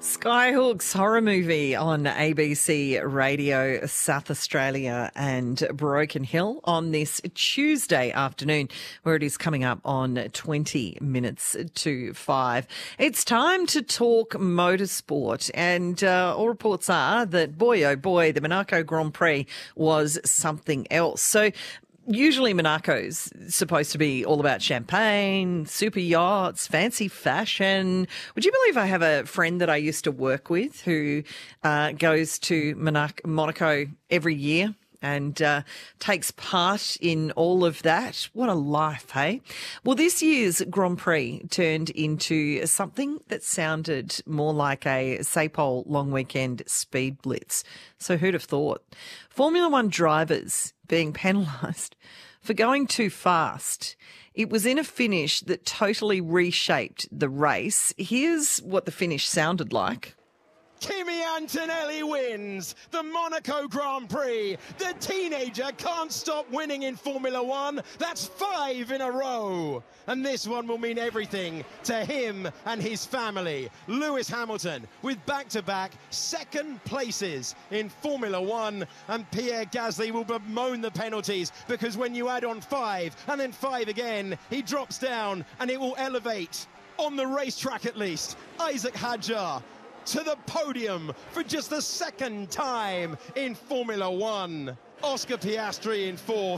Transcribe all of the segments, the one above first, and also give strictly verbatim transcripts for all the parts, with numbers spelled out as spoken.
Skyhooks horror movie on A B C Radio South Australia and Broken Hill on this Tuesday afternoon, where it is coming up on twenty minutes to five. It's time to talk motorsport, and uh, all reports are that, boy oh boy, the Monaco Grand Prix was something else. So usually Monaco's supposed to be all about champagne, super yachts, fancy fashion. Would you believe I have a friend that I used to work with who uh, goes to Monaco, Monaco every year and uh, takes part in all of that? What a life, hey? Well, this year's Grand Prix turned into something that sounded more like a Sapole long weekend speed blitz. So who'd have thought? Formula One drivers being penalised for going too fast. It was in a finish that totally reshaped the race. Here's what the finish sounded like. Kimi Antonelli wins the Monaco Grand Prix. The teenager can't stop winning in Formula One. That's five in a row. And this one will mean everything to him and his family. Lewis Hamilton with back-to-back second places in Formula One. And Pierre Gasly will bemoan the penalties, because when you add on five and then five again, he drops down and it will elevate, on the racetrack at least, Isaac Hadjar to the podium for just the second time in Formula One. Oscar Piastri in fourth.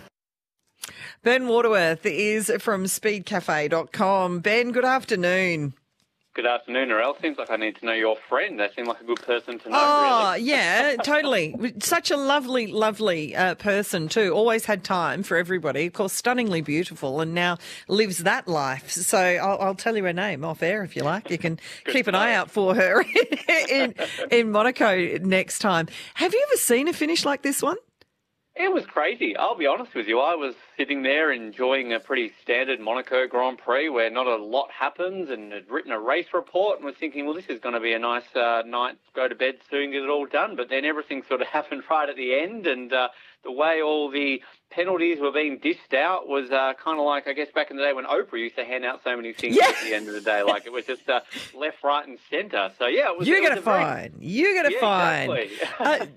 Ben Waterworth is from speed cafe dot com. Ben, good afternoon. Good afternoon, Narelle. Seems like I need to know your friend. They seem like a good person to know, Oh, really. yeah, totally. Such a lovely, lovely uh, person too. Always had time for everybody. Of course, stunningly beautiful, and now lives that life. So I'll, I'll tell you her name off air if you like. You can keep an eye out for her in, in Monaco next time. Have you ever seen a finish like this one? It was crazy. I'll be honest with you. I was sitting there enjoying a pretty standard Monaco Grand Prix where not a lot happens, and had written a race report and was thinking, well, this is going to be a nice uh, night, go to bed soon, get it all done. But then everything sort of happened right at the end, and uh, the way all the penalties were being dished out was uh, kind of like, I guess, back in the day when Oprah used to hand out so many things yeah. at the end of the day. Like, it was just uh, left, right and centre. So, yeah, it was... You it get was a a very... fine. You get a yeah, fine. Exactly. uh,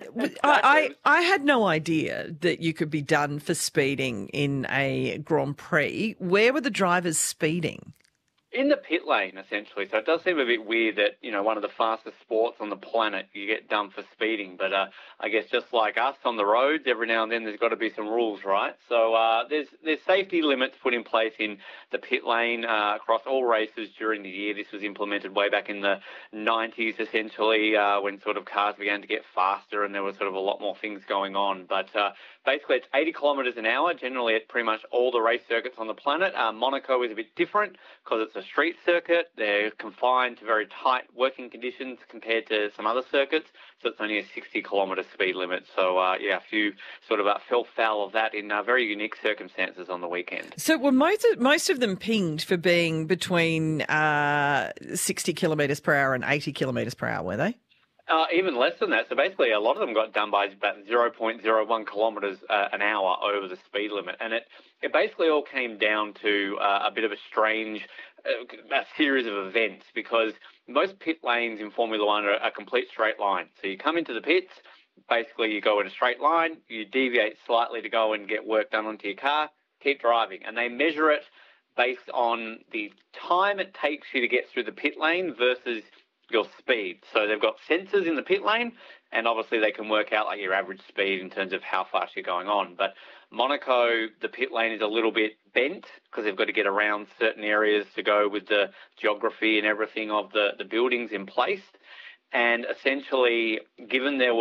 I, I, I had no idea that you could be done for speeding in a Grand Prix. Where were the drivers speeding? In the pit lane, essentially. So it does seem a bit weird that, you know, one of the fastest sports on the planet, you get done for speeding. But uh, I guess just like us on the roads, every now and then there's got to be some rules, right? So uh, there's there's safety limits put in place in the pit lane uh, across all races during the year. This was implemented way back in the nineties, essentially, uh, when sort of cars began to get faster and there was sort of a lot more things going on. But uh, basically it's eighty kilometres an hour, generally at pretty much all the race circuits on the planet. Uh, Monaco is a bit different because it's a street circuit. They're confined to very tight working conditions compared to some other circuits, so it's only a sixty kilometre speed limit. So, uh, yeah, a few sort of uh, fell foul of that in uh, very unique circumstances on the weekend. So were most of, most of them pinged for being between uh, sixty kilometres per hour and eighty kilometres per hour, were they? Uh, even less than that. So basically a lot of them got done by about zero point zero one kilometres uh, an hour over the speed limit. And it, it basically all came down to uh, a bit of a strange uh, a series of events, because most pit lanes in Formula One are a complete straight line. So you come into the pits, basically you go in a straight line, you deviate slightly to go and get work done onto your car, keep driving. And they measure it based on the time it takes you to get through the pit lane versus your speed. So they've got sensors in the pit lane, and obviously they can work out like your average speed in terms of how fast you're going on. But Monaco, the pit lane is a little bit bent because they've got to get around certain areas to go with the geography and everything of the, the buildings in place. And essentially, given there